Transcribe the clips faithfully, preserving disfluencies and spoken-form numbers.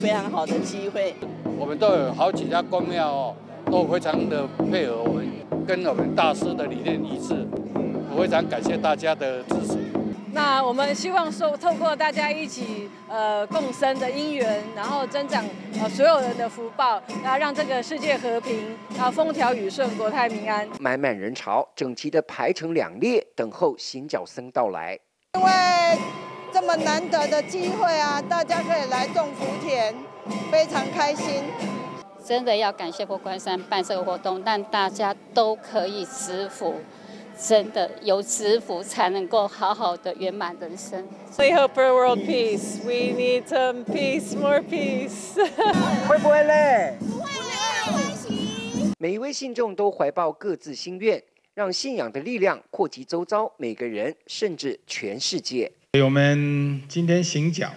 非常好的机会。 我们都有好几家公庙哦，都非常的配合我们，跟我们大师的理念一致。我非常感谢大家的支持。 那我们希望说，透过大家一起呃共生的因缘，然后增长呃所有人的福报，然后让这个世界和平，然后风调雨顺，国泰民安。 满满人潮，整齐的排成两列，等候行脚僧到来。 因为这么难得的机会啊，大家可以来种福田，非常开心。 真的要感谢佛光山办这个活动，让大家都可以植福。真的有植福才能够好好的圆满人生。 We hope for world peace. We need some peace, more peace. 会不会累？不会累。每一位信众都怀抱各自心愿，让信仰的力量扩及周遭每个人，甚至全世界。 我们今天行脚，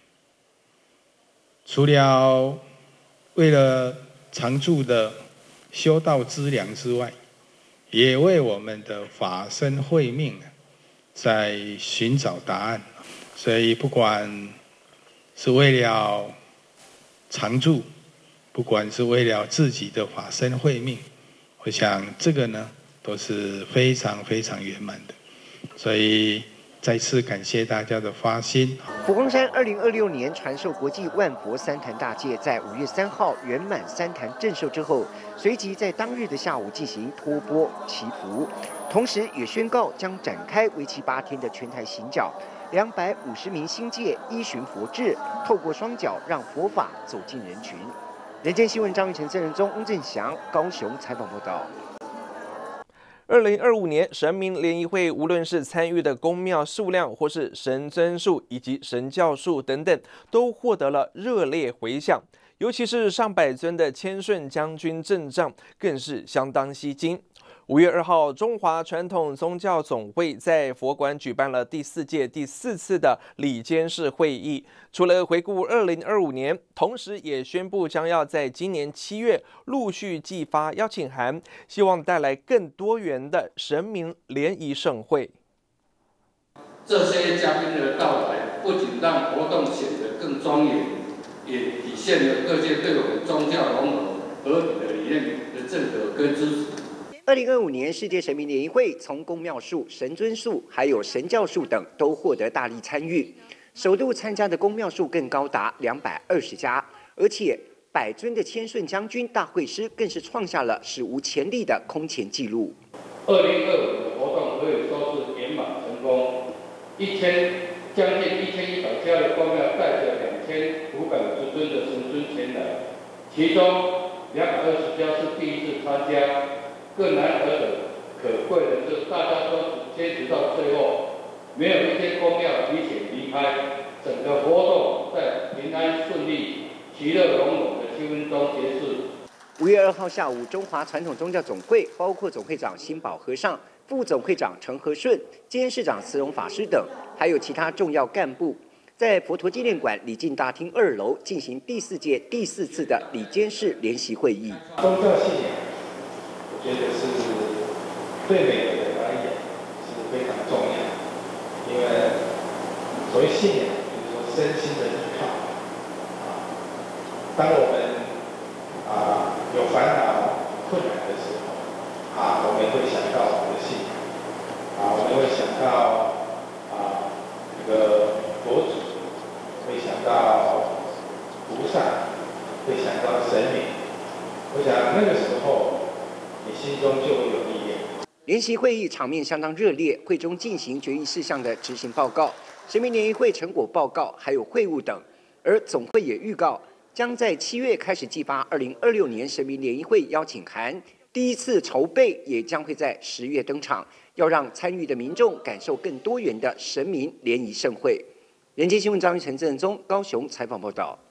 除了为了常住的修道资粮之外，也为我们的法身慧命在寻找答案，所以不管是为了常住，不管是为了自己的法身慧命，我想这个呢都是非常非常圆满的，所以再次感谢大家的发心。 佛光山二零二六年传授国际万佛三坛大戒在五月三号圆满三坛正授之后，随即在当日的下午进行托钵祈福，同时也宣告将展开为期八天的全台行脚，两百五十名新界依循佛制，透过双脚让佛法走进人群。人间新闻张玉成、郑仁宗、翁正祥高雄采访报道。 二零二五年神明联谊会，无论是参与的宫庙数量，或是神尊数以及神教数等等，都获得了热烈回响。尤其是上百尊的千顺将军阵仗，更是相当吸睛。五月二号，中华传统宗教总会在佛馆举办了第四届第四次的理监事会议。除了回顾二零二五年，同时也宣布将要在今年七月陆续寄发邀请函，希望带来更多元的神明联谊盛会。 这些嘉宾的到来，不仅让活动显得更庄严，也体现了各界对我们宗教融合合理的理念的认可跟支持。 二零二五年世界神明联谊会，从宫庙数、神尊数，还有神教数等，都获得大力参与。首度参加的宫庙数更高达两百二十家，而且百尊的千顺将军大会师更是创下了史无前例的空前纪录。 二零二五的活动可以说是圆满成功，一千将近一千一百家的宫庙带着两千五百五十尊的神尊前来，其中两百二十家是第一次参加。更难得的可贵的是，大家都坚持到最后，没有一间宫庙提前离开，整个活动在平安顺利、其乐融融的气氛中结束。 五月二号下午，中华传统宗教总会包括总会长新宝和尚、副总会长陈和顺、监事长慈荣法师等，还有其他重要干部，在佛陀纪念馆礼敬大厅二楼进行第四届第四次的理监事联席会议。 宗教信仰，我觉得是对每个人而言是非常重要，因为所谓信仰，就是说身心的依靠。啊，当我们啊有烦恼、困难的时候，啊，我们会想到我们的信仰，啊，我们会想到啊这个佛祖，会想到菩萨，会想到神明。我想那个时候，你心中就会有力量。 联席会议场面相当热烈，会中进行决议事项的执行报告、神明联谊会成果报告，还有会务等。而总会也预告，将在七月开始寄发二零二六年神明联谊会邀请函，第一次筹备也将会在十月登场，要让参与的民众感受更多元的神明联谊盛会。人间新闻张玉成、郑仁宗高雄采访报道。